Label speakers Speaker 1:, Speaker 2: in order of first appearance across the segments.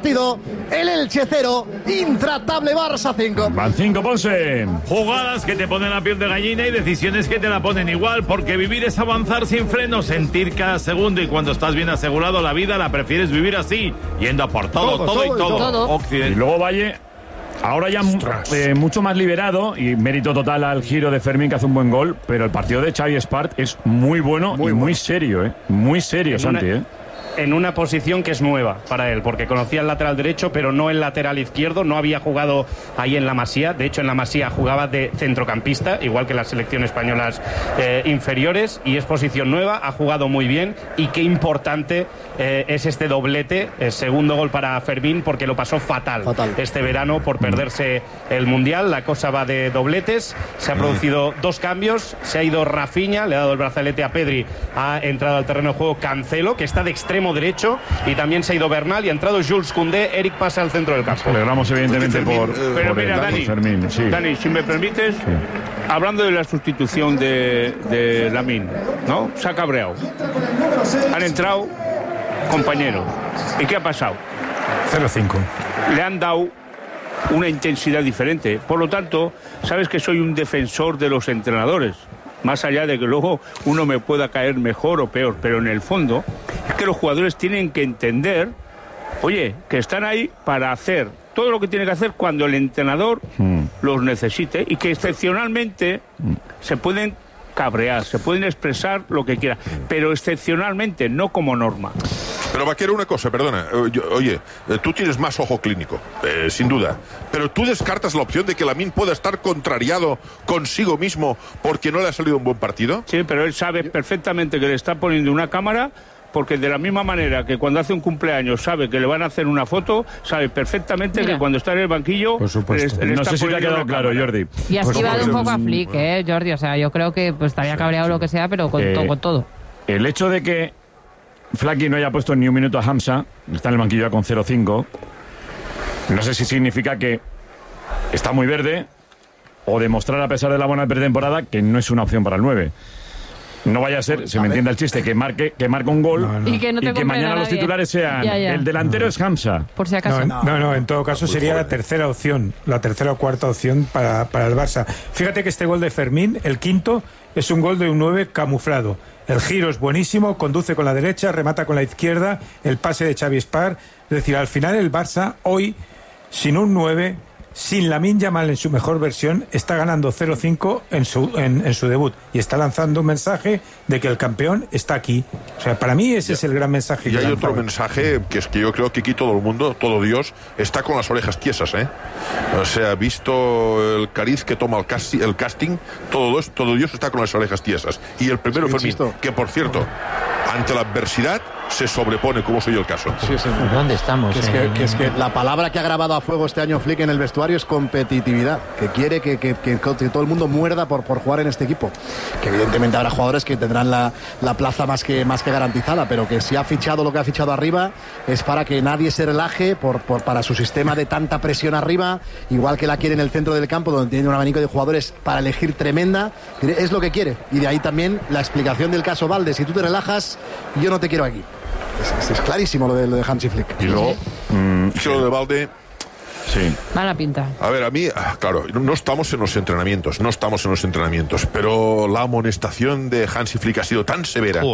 Speaker 1: partido. El Elche 0, intratable Barça 5.
Speaker 2: Van 5, Ponce.
Speaker 3: Jugadas que te ponen la piel de gallina y decisiones que te la ponen igual, porque vivir es avanzar sin freno, sentir cada segundo, y cuando estás bien asegurado la vida la prefieres vivir así, yendo a por todo.
Speaker 2: Occidente. Y luego Valle, ahora ya mucho más liberado, y mérito total al giro de Fermín, que hace un buen gol, pero el partido de Xavi Espart es muy bueno y muy serio, muy serio, Santi,
Speaker 4: En una posición que es nueva para él, porque conocía el lateral derecho, pero no el lateral izquierdo, no había jugado ahí en la Masía. De hecho, en la Masía jugaba de centrocampista, igual que las selecciones españolas inferiores, y es posición nueva, ha jugado muy bien, y qué importante es este doblete, el segundo gol para Fermín, porque lo pasó fatal este verano por perderse el Mundial. La cosa va de dobletes, se ha producido 2 cambios, se ha ido Rafinha, le ha dado el brazalete a Pedri, ha entrado al terreno de juego Cancelo, que está de extremo derecho, y también se ha ido Bernal y ha entrado Jules Koundé. Eric pasa al centro del campo.
Speaker 2: Celebramos evidentemente
Speaker 5: pero mira, Dani,
Speaker 2: Fermín, sí.
Speaker 5: Dani, si me permites, hablando de la sustitución de Lamine, ¿no? Se ha cabreado. Han entrado compañeros. ¿Y qué ha pasado?
Speaker 6: 0-5.
Speaker 5: Le han dado una intensidad diferente. Por lo tanto, sabes que soy un defensor de los entrenadores. Más allá de que luego uno me pueda caer mejor o peor, pero en el fondo es que los jugadores tienen que entender, oye, que están ahí para hacer todo lo que tienen que hacer cuando el entrenador los necesite, y que excepcionalmente se pueden cabrear, se pueden expresar lo que quieran, pero excepcionalmente, no como norma.
Speaker 7: Pero Vaquero, una cosa, perdona. Oye, tú tienes más ojo clínico, sin duda. Pero tú descartas la opción de que Lamine pueda estar contrariado consigo mismo porque no le ha salido un buen partido.
Speaker 5: Sí, pero él sabe perfectamente que le está poniendo una cámara, porque de la misma manera que cuando hace un cumpleaños sabe que le van a hacer una foto, sabe perfectamente que cuando está en el banquillo...
Speaker 2: Por supuesto. No sé si te ha quedado claro, Jordi.
Speaker 8: Y ha esquivado un poco a Flick, Jordi. O sea, yo creo que pues estaría cabreado lo que sea, pero con todo.
Speaker 2: El hecho de que Flaky no haya puesto ni un minuto a Hamza, está en el banquillo ya con 0-5, no sé si significa que está muy verde, o demostrar, a pesar de la buena pretemporada, que no es una opción para el 9. No vaya a ser, se me entiende el chiste, que marque un gol
Speaker 8: y que
Speaker 2: mañana los titulares sean el delantero es Hamza.
Speaker 8: Por si acaso.
Speaker 6: No, en todo caso sería la tercera opción, la tercera o cuarta opción para el Barça. Fíjate que este gol de Fermín, el quinto, es un gol de un 9 camuflado. El giro es buenísimo, conduce con la derecha, remata con la izquierda, el pase de Xavi Espart. Es decir, al final el Barça hoy, sin un 9, sin Lamine Yamal en su mejor versión, está ganando 0-5 en su debut, y está lanzando un mensaje de que el campeón está aquí. O sea, para mí ese es el gran mensaje.
Speaker 7: Y hay otro mensaje, que es que yo creo que aquí todo el mundo, todo Dios, está con las orejas tiesas, O sea, visto el cariz que toma el casting, todo Dios está con las orejas tiesas. Y el primero Fermín, que por cierto, ante la adversidad se sobrepone, como soy el caso.
Speaker 1: Sí.
Speaker 9: ¿Dónde estamos?
Speaker 1: Que es que la palabra que ha grabado a fuego este año Flick en el vestuario es competitividad, que quiere que todo el mundo muerda por jugar en este equipo, que evidentemente habrá jugadores que tendrán la plaza más que garantizada, pero que si ha fichado lo que ha fichado arriba es para que nadie se relaje para su sistema de tanta presión arriba, igual que la quiere en el centro del campo, donde tiene un abanico de jugadores para elegir tremenda. Es lo que quiere, y de ahí también la explicación del caso Valde: si tú te relajas, yo no te quiero aquí. Es clarísimo lo de Hansi Flick.
Speaker 7: Y luego, lo de Valde...
Speaker 2: Sí.
Speaker 8: Mala pinta.
Speaker 7: A ver, a mí, claro, no estamos en los entrenamientos, pero la amonestación de Hansi Flick ha sido tan severa,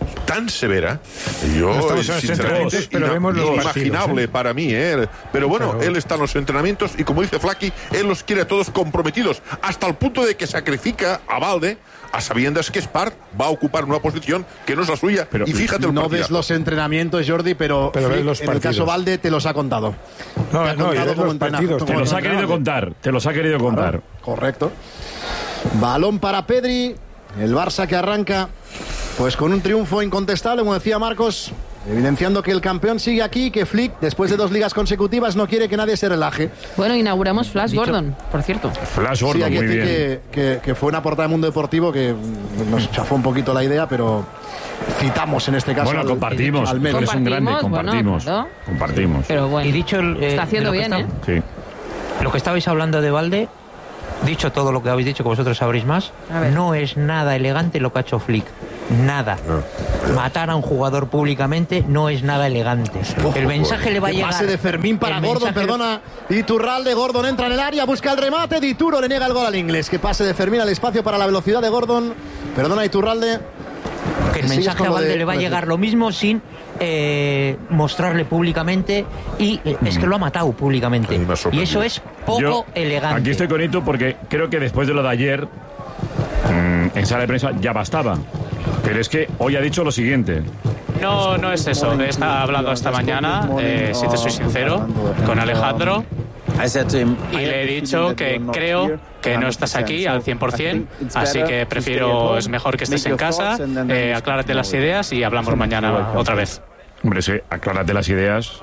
Speaker 7: yo,
Speaker 6: no sinceramente, pero vemos los
Speaker 7: inimaginable para mí, pero bueno, él está en los entrenamientos, y como dice Flaky, él los quiere a todos comprometidos, hasta el punto de que sacrifica a Valde, a sabiendas que Espart va a ocupar una posición que no es la suya.
Speaker 1: Pero,
Speaker 7: y fíjate,
Speaker 1: no ves los entrenamientos, Jordi, pero Flick, en el caso Valde te los ha contado.
Speaker 2: Te los ha querido contar.
Speaker 1: Correcto. Balón para Pedri. El Barça que arranca pues con un triunfo incontestable, como decía Marcos, evidenciando que el campeón sigue aquí, que Flick, después de 2 ligas consecutivas, no quiere que nadie se relaje.
Speaker 8: Bueno, inauguramos Flash Gordon, por cierto.
Speaker 2: Flash Gordon,
Speaker 1: sí,
Speaker 2: muy bien.
Speaker 1: Que fue una portada de Mundo Deportivo que nos chafó un poquito la idea, pero citamos en este caso.
Speaker 2: Bueno, compartimos. Al menos. Es un grande, compartimos.
Speaker 8: Bueno,
Speaker 2: compartimos.
Speaker 8: Pero bueno,
Speaker 9: y dicho
Speaker 8: está haciendo bien,
Speaker 2: Sí.
Speaker 9: Lo que estabais hablando de Valde, dicho todo lo que habéis dicho, que vosotros sabréis más, no es nada elegante lo que ha hecho Flick. nada. Matar a un jugador públicamente no es nada elegante. El mensaje le va a llegar.
Speaker 1: Pase de Fermín para Gordon, perdona. Iturralde, Gordon entra en el área, busca el remate. Dituro le niega el gol al inglés. Que pase de Fermín al espacio para la velocidad de Gordon. Perdona, Iturralde.
Speaker 9: Que el mensaje a Valde le va a llegar lo mismo sin mostrarle públicamente. Y es que lo ha matado públicamente. Y eso es poco elegante.
Speaker 2: Aquí estoy con Itu porque creo que después de lo de ayer, en sala de prensa ya bastaba. Pero es que hoy ha dicho lo siguiente.
Speaker 10: No es eso. Está hablando esta mañana, si te soy sincero, con Alejandro. Y le he dicho que creo que no estás aquí al 100%, así que es mejor que estés en casa, aclárate las ideas y hablamos mañana otra vez.
Speaker 2: Hombre, sí, aclárate las ideas.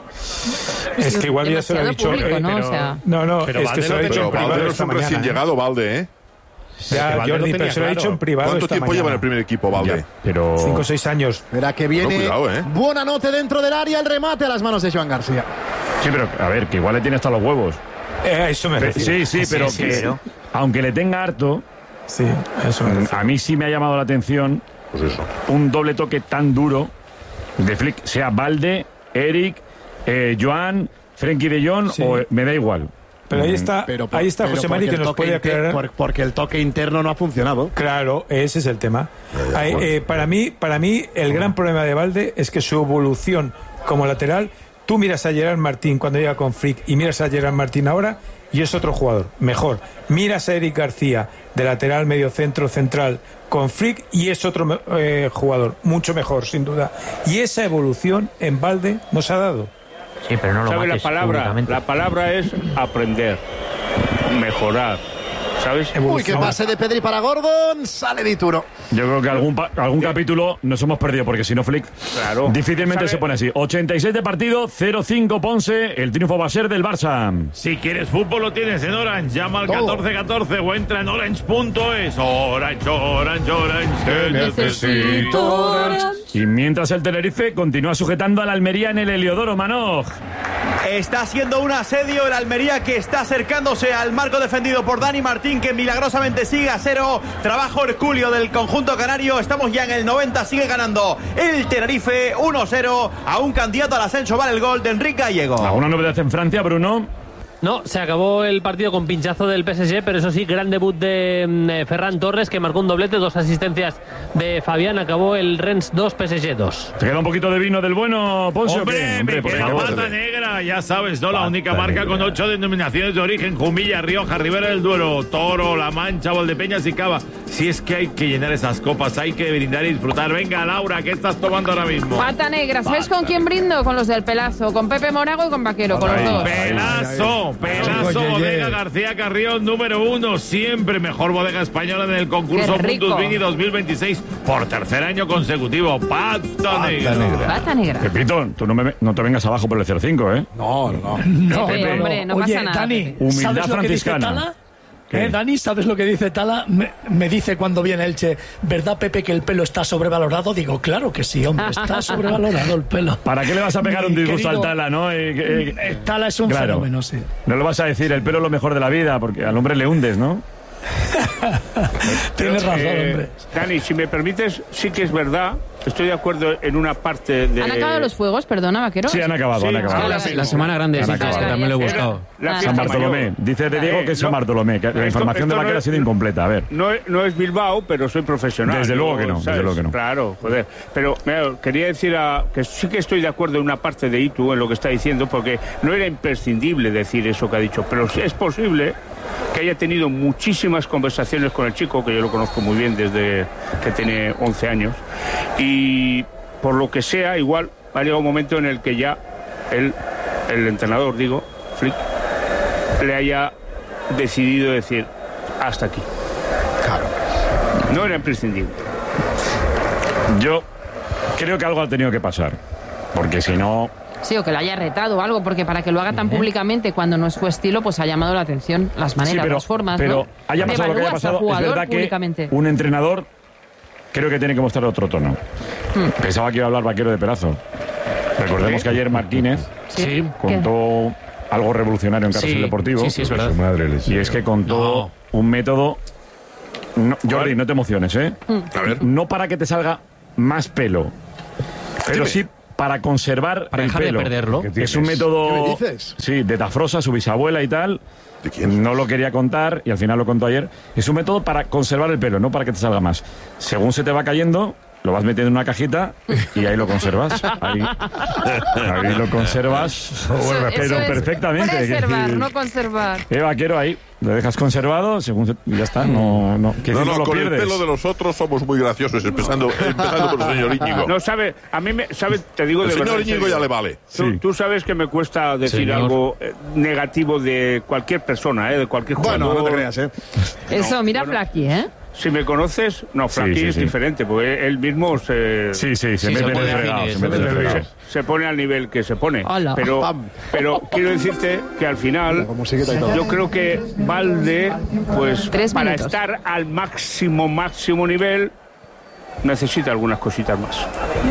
Speaker 6: Es que igual ya se lo ha dicho.
Speaker 8: Público, ¿no?
Speaker 6: Pero,
Speaker 8: o sea,
Speaker 6: no,
Speaker 7: pero
Speaker 6: es que se lo ha dicho en privado.
Speaker 7: Valde
Speaker 6: esta
Speaker 7: es un
Speaker 6: mañana,
Speaker 7: recién llegado, Valde, ¿eh?
Speaker 6: Ya, Jordi, pero se lo ha dicho en privado.
Speaker 7: ¿Cuánto tiempo lleva en el primer equipo, Valde?
Speaker 2: Ya, pero
Speaker 6: 5 o 6 años.
Speaker 1: Verá que viene.
Speaker 7: Cuidado,
Speaker 1: Buena nota dentro del área, el remate a las manos de Joan García.
Speaker 2: Sí, pero a ver, que igual le tiene hasta los huevos.
Speaker 6: A eso me refiero.
Speaker 2: Sí, pero que aunque le tenga harto,
Speaker 6: sí, eso me refiero.
Speaker 2: A mí sí me ha llamado la atención un doble toque tan duro de Flick, sea Valde, Eric, Joan, Frenkie de Jong o me da igual.
Speaker 6: Pero ahí está, José Mari, que nos puede aclarar.
Speaker 1: Porque el toque interno no ha funcionado.
Speaker 6: Claro, ese es el tema. Para mí, el gran problema de Valde es que su evolución como lateral, tú miras a Gerard Martín cuando llega con Flick y miras a Gerard Martín ahora y es otro jugador, mejor. Miras a Eric García de lateral, medio centro, central con Flick y es otro jugador, mucho mejor, sin duda. Y esa evolución en Valde nos ha dado.
Speaker 9: Sí, pero no lo
Speaker 5: ¿Sabe
Speaker 9: mates
Speaker 5: la palabra?
Speaker 9: públicamente.
Speaker 5: La palabra es aprender, mejorar, ¿sabes?
Speaker 1: Uy, que pase de Pedri para Gordon, sale Dituro.
Speaker 2: Yo creo que algún capítulo nos hemos perdido, porque si no, Flick difícilmente se pone así. 86 de partido, 0-5 Ponce, el triunfo va a ser del Barça.
Speaker 3: Si quieres fútbol lo tienes en Orange, llama al 1414 o entra en orange.es. Orange, te necesito.
Speaker 2: Y mientras el Tenerife continúa sujetando al Almería en el Heliodoro, Manoj.
Speaker 11: Está siendo un asedio el Almería, que está acercándose al marco defendido por Dani Martín, que milagrosamente sigue a 0. Trabajo hercúleo del conjunto canario. Estamos ya en el 90, sigue ganando el Tenerife 1-0 a un candidato al ascenso. Vale el gol de Enrique Gallego.
Speaker 2: ¿Alguna novedad en Francia, Bruno?
Speaker 12: No, se acabó el partido con pinchazo del PSG, pero eso sí, gran debut de Ferran Torres, que marcó un doblete, 2 asistencias de Fabián. Acabó el Rennes 2, PSG 2.
Speaker 2: ¿Te queda un poquito de vino del bueno, Ponce?
Speaker 3: Hombre, me queda Pata Negra, ya sabes, ¿no? La única marca con 8 denominaciones de origen: Jumilla, Rioja, Ribera del Duero, Toro, La Mancha, Valdepeñas y Cava. Si es que hay que llenar esas copas, hay que brindar y disfrutar. Venga, Laura, ¿qué estás tomando ahora mismo?
Speaker 8: Pata Negra, ¿sabes con quién brindo? Con los del Pelazo, con Pepe Morago y con Vaquero, con los dos.
Speaker 3: Pelazo, bodega García Carrión, número 1, siempre mejor bodega española en el concurso Puntus Vini 2026 por tercer año consecutivo. Pata Negra.
Speaker 8: Pata Negra.
Speaker 2: Pepito, tú no te vengas abajo por el 05, ¿eh?
Speaker 8: No,
Speaker 13: Pepe,
Speaker 8: hombre, no
Speaker 13: oye,
Speaker 8: pasa nada.
Speaker 13: Dani,
Speaker 2: Humildad
Speaker 13: ¿sabes lo que dice
Speaker 2: franciscana.
Speaker 13: Tala? Dani, ¿sabes lo que dice Tala? Me dice cuando viene Elche, ¿verdad, Pepe, que el pelo está sobrevalorado? Digo, claro que sí, hombre, está sobrevalorado el pelo.
Speaker 2: ¿Para qué le vas a pegar un disgusto al Tala, no?
Speaker 13: Tala es un fenómeno, sí.
Speaker 2: No le vas a decir el pelo es lo mejor de la vida, porque al hombre le hundes, ¿no?
Speaker 13: Tienes razón, hombre.
Speaker 5: Dani, si me permites, sí que es verdad. Estoy de acuerdo en una parte de...
Speaker 8: ¿Han acabado los fuegos, perdona, Vaquero?
Speaker 2: Sí, han acabado.
Speaker 10: La semana grande, sí, que también le he gustado.
Speaker 2: San Bartolomé. Dice de Diego que es San Bartolomé. Que la información de Vaquero ha sido incompleta. A ver.
Speaker 5: No es Bilbao, pero soy profesional.
Speaker 2: Desde luego que no, desde luego que no.
Speaker 5: Claro, joder. Pero quería decir que sí que estoy de acuerdo en una parte de Itu, en lo que está diciendo, porque no era imprescindible decir eso que ha dicho, pero sí es posible que haya tenido muchísimas conversaciones con el chico, que yo lo conozco muy bien desde que tiene 11 años, y por lo que sea, igual ha llegado un momento en el que ya el entrenador, digo, Flick, le haya decidido decir hasta aquí.
Speaker 1: Claro.
Speaker 5: No era imprescindible.
Speaker 2: Yo creo que algo ha tenido que pasar, porque si no...
Speaker 8: Sí, o que lo haya retado o algo, porque para que lo haga tan públicamente cuando no es su estilo, pues ha llamado la atención las maneras, las formas,
Speaker 2: pero
Speaker 8: ¿no?
Speaker 2: haya pasado lo que haya pasado, es verdad que un entrenador creo que tiene que mostrar otro tono. Pensaba que iba a hablar Vaquero de Pelazo. Recordemos que ayer Martínez contó algo revolucionario en Carrusel Deportivo.
Speaker 10: Sí, es verdad.
Speaker 2: Y es que contó un método... No, Jordi, no te emociones, ¿eh?
Speaker 7: A ver.
Speaker 2: No para que te salga más pelo, pero sí para conservar
Speaker 12: para
Speaker 2: el
Speaker 12: dejar
Speaker 2: pelo.
Speaker 12: de perderlo.
Speaker 2: Es un método,
Speaker 1: ¿Qué me dices?
Speaker 2: sí, de Tafrosa, su bisabuela y tal.
Speaker 7: ¿De quién?
Speaker 2: No lo quería contar y al final lo contó ayer. Es un método para conservar el pelo, no para que te salga más. Según se te va cayendo, lo vas metiendo en una cajita y ahí lo conservas. Ahí lo conservas, pero perfectamente.
Speaker 8: Preservar, no conservar.
Speaker 2: Vaquero, ahí lo dejas conservado, según ya está, no lo
Speaker 7: con
Speaker 2: pierdes.
Speaker 7: el pelo de los otros somos muy graciosos, empezando por el señor Íñigo.
Speaker 5: No, sabe, te digo de verdad.
Speaker 7: El señor Íñigo ya le vale.
Speaker 5: Tú sabes que me cuesta decir algo negativo de cualquier persona, de cualquier jugador.
Speaker 1: Bueno, no te creas,
Speaker 8: Eso, mira Flaky,
Speaker 5: Si me conoces, no, Flaky es diferente, porque él mismo se mete en el fregado, se pone al nivel que se pone.
Speaker 8: Hola.
Speaker 5: Pero quiero decirte que al final yo creo que Valde, pues para estar al máximo nivel, necesita algunas cositas más.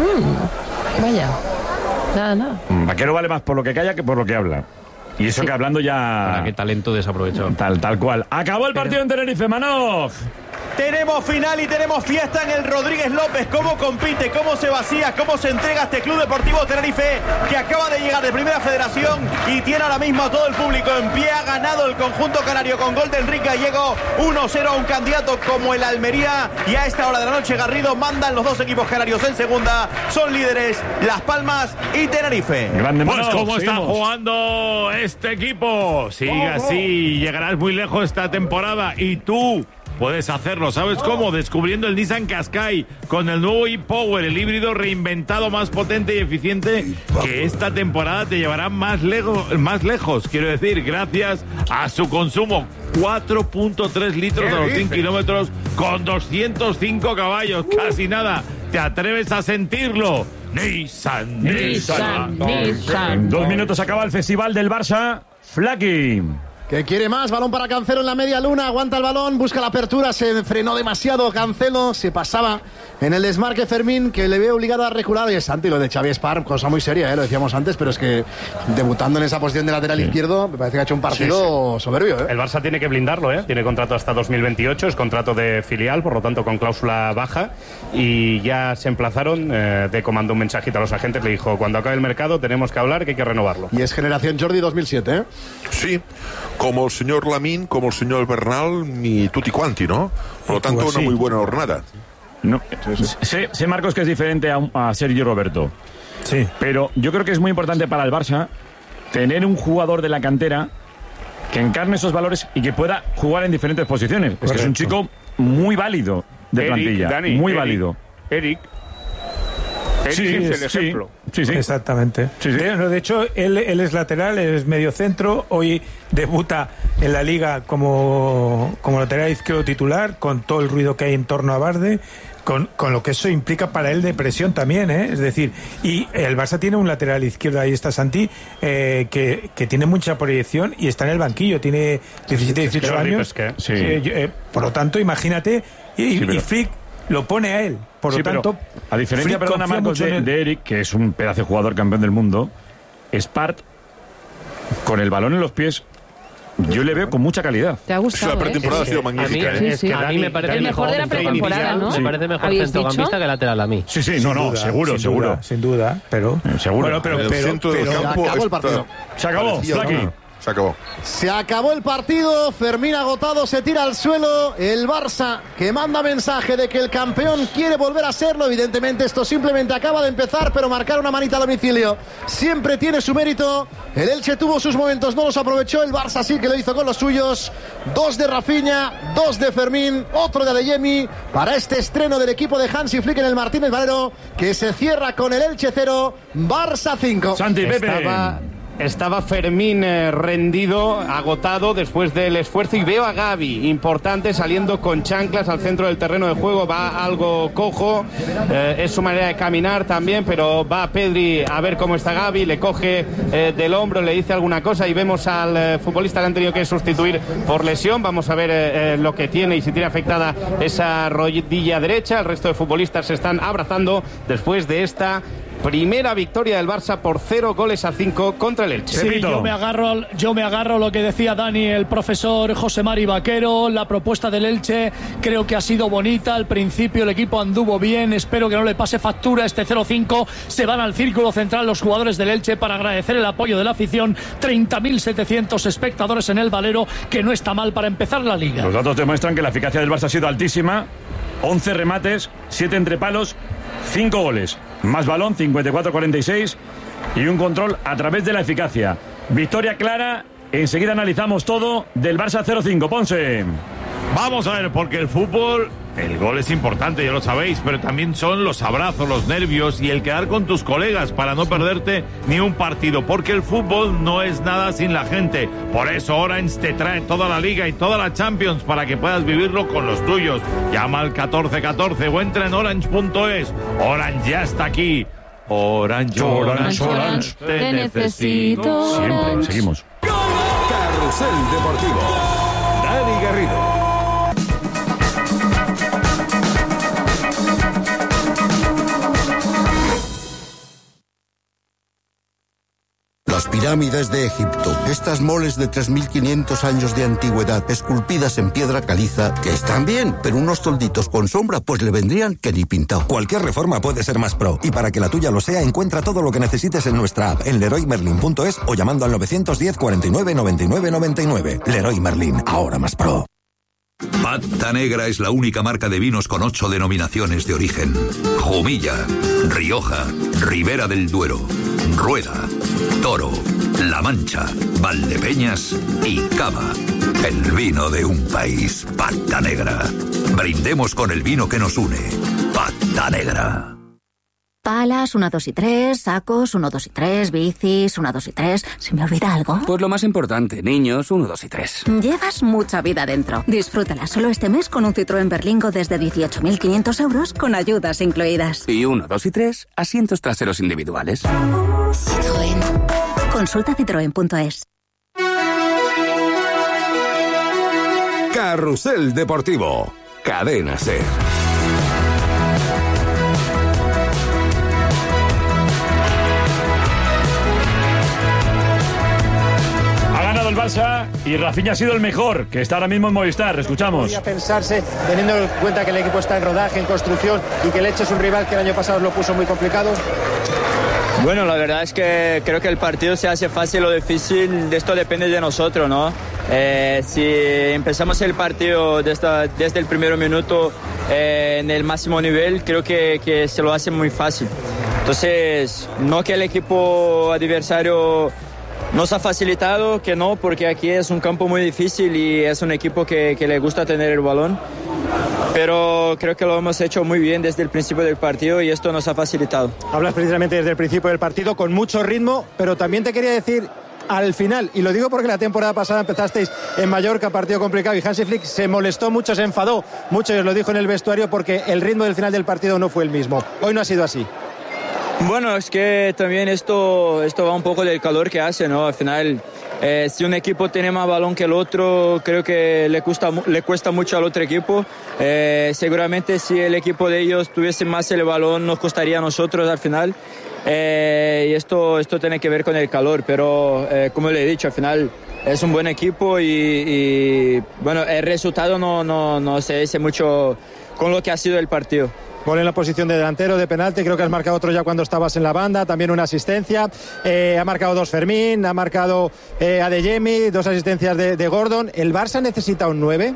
Speaker 8: Vaya. Nada.
Speaker 2: Vaquero vale más por lo que calla que por lo que habla. Y eso que hablando ya...
Speaker 12: Para qué talento desaprovechado.
Speaker 2: Tal cual. Acabó el partido en Tenerife, Manoj.
Speaker 11: Tenemos final y tenemos fiesta en el Rodríguez López. ¿Cómo compite? ¿Cómo se vacía? ¿Cómo se entrega este Club Deportivo Tenerife, que acaba de llegar de Primera Federación y tiene ahora mismo a todo el público en pie? Ha ganado el conjunto canario con gol de Enrique Gallego, 1-0 a un candidato como el Almería, y a esta hora de la noche Garrido mandan los dos equipos canarios en segunda. Son líderes Las Palmas y Tenerife.
Speaker 2: Grande,
Speaker 3: pues cómo está jugando este equipo. Sigue así, llegarás muy lejos esta temporada y tú puedes hacerlo, ¿sabes cómo? Descubriendo el Nissan Qashqai con el nuevo e-Power, el híbrido reinventado, más potente y eficiente, que esta temporada te llevará más lejos, quiero decir, gracias a su consumo. 4.3 litros a los 100 kilómetros con 205 caballos, casi nada. ¿Te atreves a sentirlo? Nissan.
Speaker 2: En 2 minutos acaba el Festival del Barça. Flaky.
Speaker 1: Que quiere más, balón para Cancelo en la media luna, aguanta el balón, busca la apertura, se frenó demasiado Cancelo, se pasaba en el desmarque Fermín, que le ve obligado a recular. Y es Santi, lo de Xavi Espar, cosa muy seria, lo decíamos antes, pero es que debutando en esa posición de lateral izquierdo, me parece que ha hecho un partido soberbio.
Speaker 4: El Barça tiene que blindarlo, tiene contrato hasta 2028, es contrato de filial, por lo tanto con cláusula baja, y ya se emplazaron, Deco mandó un mensajito a los agentes, le dijo, cuando acabe el mercado tenemos que hablar, que hay que renovarlo.
Speaker 1: Y es generación Jordi 2007,
Speaker 7: Sí, como el señor Lamín, como el señor Bernal, ni tutti quanti, ¿no? Por lo tanto, una muy buena jornada.
Speaker 2: No, sé, Marcos, que es diferente a Sergio Roberto.
Speaker 6: Sí.
Speaker 2: Pero yo creo que es muy importante para el Barça tener un jugador de la cantera que encarne esos valores y que pueda jugar en diferentes posiciones. Es que es un chico muy válido de plantilla.
Speaker 5: Dani,
Speaker 2: muy válido.
Speaker 5: Eric es el ejemplo.
Speaker 2: Sí.
Speaker 6: Exactamente.
Speaker 2: Sí.
Speaker 6: De hecho, él es lateral, es medio centro. Hoy debuta en la Liga como lateral izquierdo titular, con todo el ruido que hay en torno a Barde, con lo que eso implica para él de presión también, Es decir, y el Barça tiene un lateral izquierdo, ahí está Santi, que tiene mucha proyección y está en el banquillo, tiene 17, 18 años. Por lo tanto, imagínate, y Flick lo pone a él. Por lo tanto,
Speaker 2: a diferencia, perdona, Marcos, de Eric, que es un pedazo de jugador campeón del mundo, Spart, con el balón en los pies, yo le veo con mucha calidad.
Speaker 8: ¿Te ha gustado?
Speaker 7: La pretemporada ha sido magnífica.
Speaker 12: A mí me parece
Speaker 8: el mejor de la pretemporada, ¿no?
Speaker 12: Me parece mejor centrocampista que lateral a mí.
Speaker 2: Sí, seguro.
Speaker 6: Sin duda, pero...
Speaker 2: Seguro.
Speaker 7: En el centro del campo
Speaker 1: acabó el partido.
Speaker 2: Se acabó, Flaky.
Speaker 7: Se acabó.
Speaker 1: Se acabó el partido, Fermín agotado se tira al suelo, el Barça que manda mensaje de que el campeón quiere volver a serlo. Evidentemente esto simplemente acaba de empezar, pero marcar una manita a domicilio siempre tiene su mérito. El Elche tuvo sus momentos, no los aprovechó, el Barça sí que lo hizo con los suyos. 2 de Rafinha, 2 de Fermín, otro de Adeyemi para este estreno del equipo de Hansi Flick en el Martínez Valero, que se cierra con el Elche 0, Barça 5.
Speaker 2: Santi, Pepe.
Speaker 4: Estaba Fermín rendido, agotado después del esfuerzo, y veo a Gavi, importante, saliendo con chanclas al centro del terreno de juego. Va algo cojo, es su manera de caminar también, pero va Pedri a ver cómo está Gavi, le coge del hombro, le dice alguna cosa, y vemos al futbolista que han tenido que sustituir por lesión. Vamos a ver lo que tiene y si tiene afectada esa rodilla derecha. El resto de futbolistas se están abrazando después de esta
Speaker 14: Primera victoria del Barça por 0-5 contra el Elche.
Speaker 13: Sí, yo me agarro a lo que decía Dani, el profesor José Mari Vaquero. La propuesta del Elche creo que ha sido bonita. Al principio el equipo anduvo bien. Espero que no le pase factura este 0-5. Se van al círculo central los jugadores del Elche para agradecer el apoyo de la afición. 30.700 espectadores en el Valero, que no está mal para empezar la Liga.
Speaker 2: Los datos demuestran que la eficacia del Barça ha sido altísima. 11 remates, 7 entre palos, 5 goles. Más balón, 54-46, y un control a través de la eficacia. Victoria clara. Enseguida analizamos todo del Barça 0-5. Ponce.
Speaker 3: Vamos a ver, porque el fútbol, el gol es importante, ya lo sabéis, pero también son los abrazos, los nervios y el quedar con tus colegas para no perderte ni un partido, porque el fútbol no es nada sin la gente. Por eso Orange te trae toda la Liga y toda la Champions para que puedas vivirlo con los tuyos. Llama al 1414 o entra en orange.es. Orange ya está aquí. Orange, te necesito.
Speaker 2: Siempre, seguimos.
Speaker 15: Carrusel Deportivo. Dani Garrido.
Speaker 16: Las pirámides de Egipto, estas moles de 3.500 años de antigüedad, esculpidas en piedra caliza, que están bien, pero unos tolditos con sombra, pues le vendrían que ni pintado.
Speaker 17: Cualquier reforma puede ser más pro, y para que la tuya lo sea, encuentra todo lo que necesites en nuestra app, en leroymerlin.es o llamando al 910 49 99 99. Leroy Merlin, ahora más pro.
Speaker 18: Pata Negra es la única marca de vinos con 8 denominaciones de origen. Jumilla, Rioja, Ribera del Duero, Rueda, Toro, La Mancha, Valdepeñas y Cava. El vino de un país. Pata Negra. Brindemos con el vino que nos une. Pata Negra.
Speaker 19: Palas, 1, 2 y 3, sacos, 1, 2 y 3, bicis, 1, 2 y 3. ¿Se me olvida algo?
Speaker 20: Pues lo más importante, niños, 1, 2 y 3.
Speaker 19: Llevas mucha vida dentro. Disfrútala solo este mes con un Citroën Berlingo desde 18.500 euros con ayudas incluidas.
Speaker 20: Y 1, 2 y 3, asientos traseros individuales.
Speaker 19: Citroën. Consulta citroen.es.
Speaker 15: Carrusel Deportivo. Cadena SER.
Speaker 2: El Barça y Rafinha ha sido el mejor, que está ahora mismo en Movistar. Escuchamos.
Speaker 21: Podría pensarse, teniendo en cuenta que el equipo está en rodaje, en construcción y que el Elche es un rival que el año pasado lo puso muy complicado.
Speaker 22: Bueno, la verdad es que creo que el partido se hace fácil o difícil, de esto depende de nosotros, ¿no? Si empezamos el partido desde el primer minuto en el máximo nivel, creo que se lo hace muy fácil. Entonces, no que el equipo adversario nos ha facilitado, que no, porque aquí es un campo muy difícil y es un equipo que le gusta tener el balón. Pero creo que lo hemos hecho muy bien desde el principio del partido y esto nos ha facilitado.
Speaker 21: Hablas precisamente desde el principio del partido con mucho ritmo, pero también te quería decir al final, y lo digo porque la temporada pasada empezasteis en Mallorca, partido complicado, y Hansi Flick se molestó mucho, se enfadó mucho, y os lo dijo en el vestuario, porque el ritmo del final del partido no fue el mismo. Hoy no ha sido así.
Speaker 22: Bueno, es que también esto va un poco del calor que hace, ¿no? Al final, si un equipo tiene más balón que el otro, creo que le cuesta mucho al otro equipo. Seguramente si el equipo de ellos tuviese más el balón, nos costaría a nosotros al final. Y esto tiene que ver con el calor, pero como le he dicho, al final es un buen equipo y bueno, el resultado no se dice mucho con lo que ha sido el partido.
Speaker 21: Gol en la posición de delantero, de penalti, creo que has marcado otro ya cuando estabas en la banda, también una asistencia, ha marcado 2 Fermín, ha marcado Adeyemi, 2 asistencias de Gordon. ¿El Barça necesita un 9?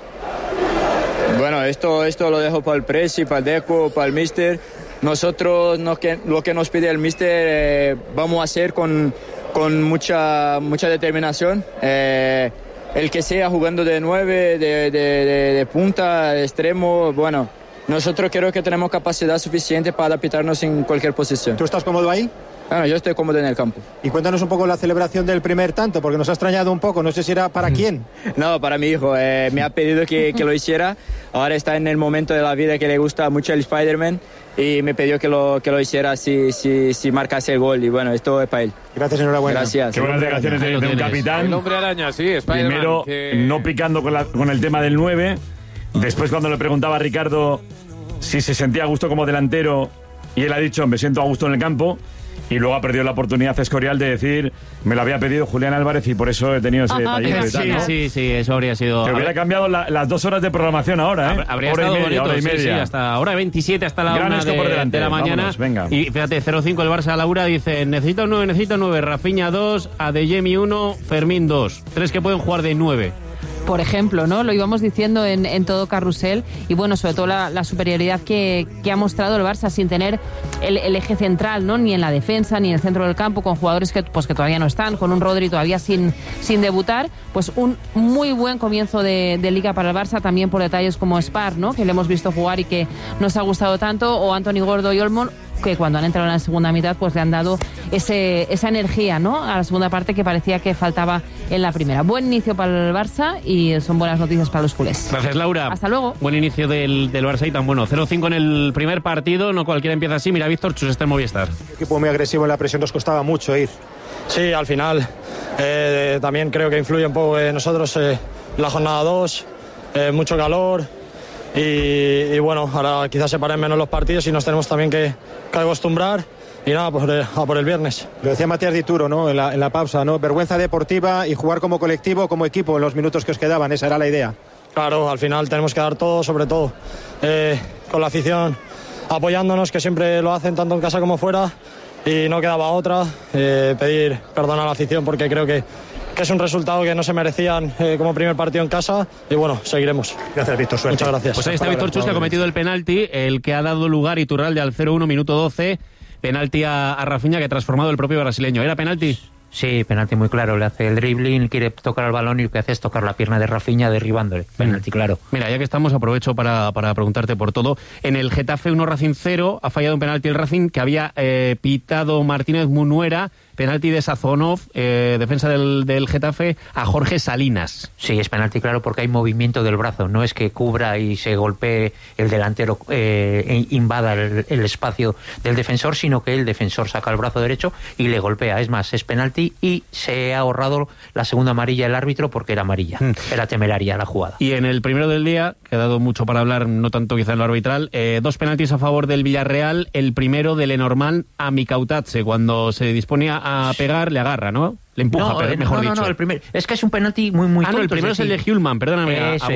Speaker 22: Bueno, esto lo dejo para el Presi, para el Deco, para el Míster. Nosotros lo que nos pide el Míster vamos a hacer con mucha determinación. El que sea jugando de 9, de punta, de extremo, bueno, nosotros creo que tenemos capacidad suficiente para adaptarnos en cualquier posición.
Speaker 21: ¿Tú estás cómodo ahí?
Speaker 22: Bueno, yo estoy cómodo en el campo.
Speaker 21: Y cuéntanos un poco la celebración del primer tanto, porque nos ha extrañado un poco, no sé si era para quién.
Speaker 22: No, para mi hijo, me ha pedido que lo hiciera, ahora está en el momento de la vida que le gusta mucho el Spider-Man y me pidió que lo hiciera si marcase el gol y bueno, esto es para él.
Speaker 21: Gracias, enhorabuena.
Speaker 22: Gracias.
Speaker 2: Qué buenas declaraciones de un capitán.
Speaker 23: El hombre araña, sí, Spider-Man.
Speaker 2: Primero, no picando con el tema del 9, después cuando le preguntaba a Ricardo si se sentía a gusto como delantero, y él ha dicho, me siento a gusto en el campo, y luego ha perdido la oportunidad Escorial de decir, me lo había pedido Julián Álvarez y por eso he tenido ese detalle.
Speaker 12: Sí, eso habría sido...
Speaker 2: Que hubiera cambiado las 2 horas de programación ahora, ¿eh?
Speaker 12: Habría estado bonito, hora y media. Sí, hasta hora 27, hasta la 1 de la mañana.
Speaker 2: Vámonos, venga.
Speaker 12: Y fíjate, 0-5 el Barça. Laura dice, necesito 9, Rafinha 2, Adeyemi 1, Fermín 2. 3 que pueden jugar de 9.
Speaker 8: Por ejemplo, ¿no? Lo íbamos diciendo en todo carrusel y bueno, sobre todo la superioridad que ha mostrado el Barça sin tener el eje central, ¿no? Ni en la defensa, ni en el centro del campo, con jugadores que todavía no están, con un Rodri todavía sin debutar, pues un muy buen comienzo de Liga para el Barça, también por detalles como Spar, ¿no? Que le hemos visto jugar y que nos ha gustado tanto, o Anthony Gordo y Olmo, que cuando han entrado en la segunda mitad pues le han dado esa energía, ¿no? A la segunda parte que parecía que faltaba en la primera. Buen inicio para el Barça y son buenas noticias para los culés.
Speaker 12: Gracias, Laura.
Speaker 8: Hasta luego.
Speaker 12: Buen inicio del Barça y tan bueno. 0-5 en el primer partido, no cualquiera empieza así. Mira, Víctor Chus está en Movistar.
Speaker 21: El equipo muy agresivo en la presión, nos costaba mucho ir.
Speaker 9: Sí, al final también creo que influye un poco nosotros la jornada 2, mucho calor. Y bueno, ahora quizás se paren menos los partidos y nos tenemos también que acostumbrar. Y nada, a por el viernes.
Speaker 21: Lo decía Matías Dituro, ¿no? En la pausa, ¿no? Vergüenza deportiva y jugar como colectivo, como equipo en los minutos que os quedaban. Esa era la idea.
Speaker 9: Claro, al final tenemos que dar todo, sobre todo con la afición apoyándonos, que siempre lo hacen tanto en casa como fuera. Y no quedaba otra. Pedir perdón a la afición porque creo que es un resultado que no se merecían como primer partido en casa y bueno, seguiremos.
Speaker 21: Gracias, Víctor, suerte.
Speaker 9: Muchas gracias.
Speaker 12: Pues ahí está Víctor Chus, que ha cometido el penalti, el que ha dado lugar Iturralde al 0-1, minuto 12, penalti a Rafinha, que ha transformado el propio brasileño. ¿Era penalti?
Speaker 10: Sí, penalti muy claro, le hace el dribbling, quiere tocar el balón y lo que hace es tocar la pierna de Rafinha derribándole. Penalti claro.
Speaker 12: Mira, ya que estamos, aprovecho para preguntarte por todo. En el Getafe 1 Racing 0, ha fallado un penalti el Racing que había pitado Martínez Munuera, penalti de Sazonov, defensa del Getafe, a Jorge Salinas.
Speaker 10: Sí, es penalti claro porque hay movimiento del brazo, no es que cubra y se golpee el delantero, invada el espacio del defensor, sino que el defensor saca el brazo derecho y le golpea. Es más, es penalti y se ha ahorrado la segunda amarilla el árbitro porque era amarilla, era temeraria la jugada.
Speaker 12: Y en el primero del día, que ha dado mucho para hablar, no tanto quizá en lo arbitral, 2 penaltis a favor del Villarreal, el primero de Lenormand a Mikautadze, cuando se disponía a pegar, le agarra, ¿no? Le empuja, mejor dicho.
Speaker 10: No, el primero. Es que es un penalti muy tonto.
Speaker 12: No, el primero es el de Hjulman, perdóname.
Speaker 10: Eso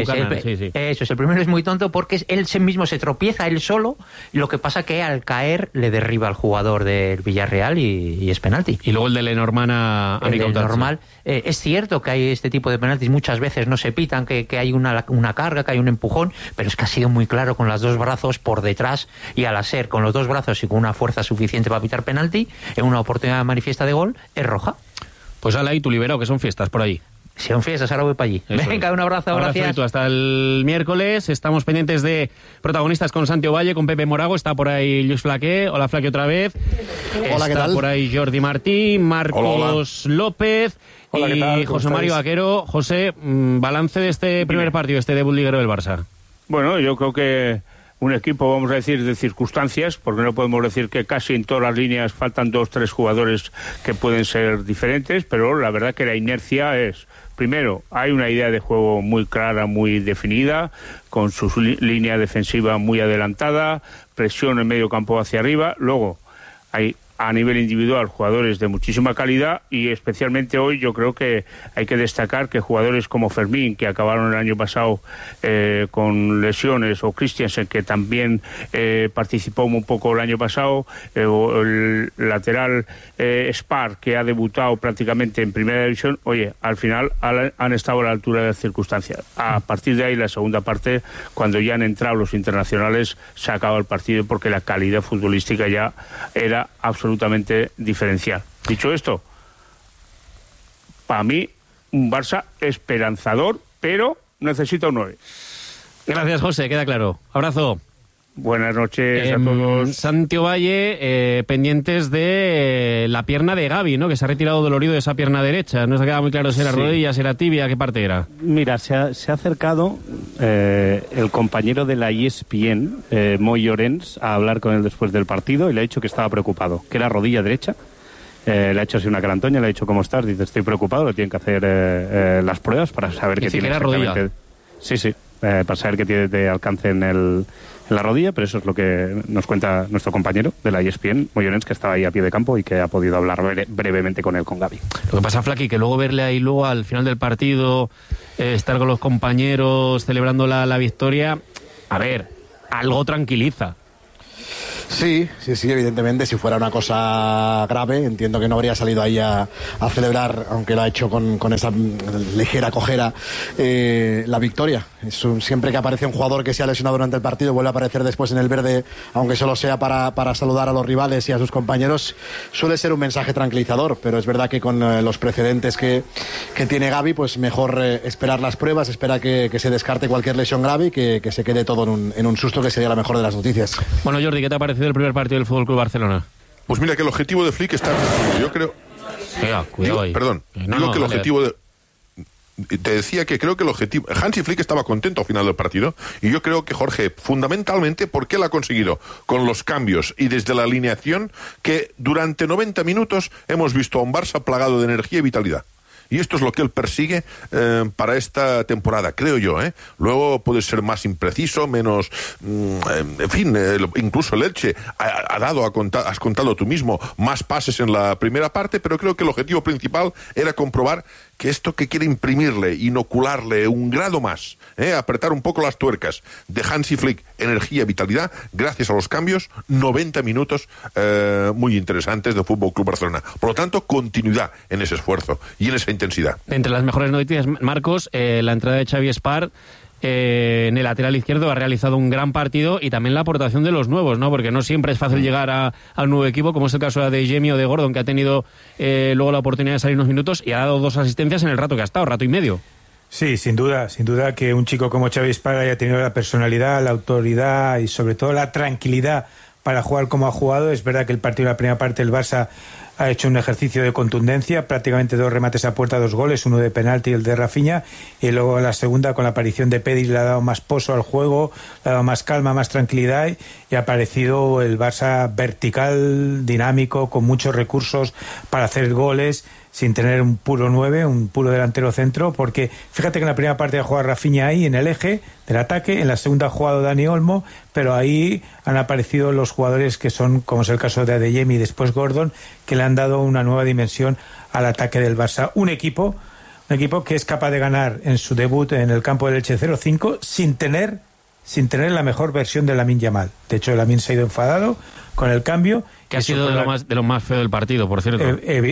Speaker 10: es, el primero es muy tonto porque él mismo se tropieza él solo, lo que pasa que al caer le derriba al jugador del Villarreal y es penalti.
Speaker 12: Y luego el de Lenormand a
Speaker 10: normal. Es cierto que hay este tipo de penaltis, muchas veces no se pitan, que hay una carga, que hay un empujón, pero es que ha sido muy claro con los 2 brazos por detrás y al hacer con los 2 brazos y con una fuerza suficiente para pitar penalti, en una oportunidad manifiesta de gol, es roja.
Speaker 12: Pues ala ahí tu liberado, que son fiestas por ahí.
Speaker 10: Si son fiestas, ahora voy para allí.
Speaker 12: Eso
Speaker 10: venga, un abrazo, gracias.
Speaker 12: Hasta el miércoles. Estamos pendientes de protagonistas con Santi Ovalle, con Pepe Morago. Está por ahí Luis Flaqué. Hola, Flaqué, otra vez.
Speaker 1: Hola, ¿qué tal?
Speaker 12: Está por ahí Jordi Martín, Marcos López y José Mario Vaquero. José, balance de este primer partido, este debut liguero del Barça.
Speaker 5: Bueno, yo creo que un equipo, vamos a decir, de circunstancias, porque no podemos decir que casi en todas las líneas faltan 2-3 jugadores que pueden ser diferentes, pero la verdad que la inercia es, primero, hay una idea de juego muy clara, muy definida, con su línea defensiva muy adelantada, presión en medio campo hacia arriba, luego hay a nivel individual jugadores de muchísima calidad y especialmente hoy yo creo que hay que destacar que jugadores como Fermín, que acabaron el año pasado con lesiones, o Christiansen, que también participó un poco el año pasado, o el lateral Spar, que ha debutado prácticamente en primera división, oye, al final han estado a la altura de las circunstancias. A partir de ahí, la segunda parte, cuando ya han entrado los internacionales, se ha acabado el partido porque la calidad futbolística ya era absolutamente diferencial. Dicho esto, para mí un Barça esperanzador, pero necesita un 9.
Speaker 12: Gracias, José, queda claro. Abrazo.
Speaker 5: Buenas noches a todos.
Speaker 12: Santi Ovalle, pendientes de la pierna de Gavi, ¿no? Que se ha retirado dolorido de esa pierna derecha. No se ha quedado muy claro si era rodilla, si era tibia, qué parte era.
Speaker 4: Mira, se ha acercado el compañero de la ESPN, Moy Llorens, a hablar con él después del partido y le ha dicho que estaba preocupado, que era rodilla derecha. Le ha hecho así una carantoña, le ha dicho, ¿cómo estás? Dice, estoy preocupado, le tienen que hacer las pruebas para saber qué tiene exactamente.
Speaker 12: Rodilla.
Speaker 4: Sí, para saber qué tiene de alcance en la rodilla, pero eso es lo que nos cuenta nuestro compañero de la ESPN, Moyonens, que estaba ahí a pie de campo y que ha podido hablar brevemente con él, con Gavi.
Speaker 12: Lo que pasa, Flaki, que luego verle ahí luego al final del partido, estar con los compañeros celebrando la victoria, a ver, algo tranquiliza.
Speaker 1: Sí, evidentemente, si fuera una cosa grave, entiendo que no habría salido ahí a celebrar, aunque lo ha hecho con esa ligera cojera, la victoria. Siempre que aparece un jugador que se ha lesionado durante el partido, vuelve a aparecer después en el verde, aunque solo sea para saludar a los rivales y a sus compañeros, suele ser un mensaje tranquilizador, pero es verdad que con los precedentes que tiene Gavi, pues mejor esperar las pruebas, espera que se descarte cualquier lesión grave y que se quede todo en un susto, que sería la mejor de las noticias.
Speaker 12: Bueno, Jordi, ¿qué te ha parecido el primer partido del Fútbol Club Barcelona?
Speaker 7: Pues mira que el objetivo de Flick está... Yo creo...
Speaker 12: Cuidado ahí.
Speaker 7: Perdón, digo que el objetivo de... Te decía que creo que el objetivo... Hansi Flick estaba contento al final del partido y yo creo que, Jorge, fundamentalmente, porque él ha conseguido con los cambios y desde la alineación que durante 90 minutos hemos visto a un Barça plagado de energía y vitalidad. Y esto es lo que él persigue para esta temporada, creo yo, ¿eh? Luego puede ser más impreciso, menos... en fin, incluso el Elche ha dado, has contado tú mismo, más pases en la primera parte, pero creo que el objetivo principal era comprobar que esto que quiere imprimirle, inocularle un grado más, apretar un poco las tuercas de Hansi Flick, energía, vitalidad, gracias a los cambios, 90 minutos muy interesantes de Fútbol Club Barcelona. Por lo tanto, continuidad en ese esfuerzo y en esa intensidad.
Speaker 12: Entre las mejores noticias, Marcos, la entrada de Xavi Espart en el lateral izquierdo ha realizado un gran partido y también la aportación de los nuevos, ¿no? Porque no siempre es fácil llegar al nuevo equipo, como es el caso de Jamie o de Gordon, que ha tenido luego la oportunidad de salir unos minutos y ha dado 2 asistencias en el rato que ha estado, rato y medio.
Speaker 6: Sí, sin duda que un chico como Xavi Espart haya tenido la personalidad, la autoridad y sobre todo la tranquilidad para jugar como ha jugado. Es verdad que el partido de la primera parte del Barça ha hecho un ejercicio de contundencia, prácticamente 2 remates a puerta, 2 goles, uno de penalti y el de Rafinha, y luego en la segunda, con la aparición de Pedri, le ha dado más pozo al juego, le ha dado más calma, más tranquilidad, y ha aparecido el Barça vertical, dinámico, con muchos recursos para hacer goles, sin tener un puro 9, un puro delantero centro, porque fíjate que en la primera parte ha jugado Rafinha ahí, en el eje del ataque, en la segunda ha jugado Dani Olmo, pero ahí han aparecido los jugadores que son, como es el caso de Adeyemi y después Gordon, que le han dado una nueva dimensión al ataque del Barça. Un equipo que es capaz de ganar en su debut en el campo del Elche 0-5 sin tener la mejor versión de Lamine Yamal. De hecho, Lamine se ha ido enfadado con el cambio.
Speaker 12: Que ha sido de lo más feo del partido, por cierto.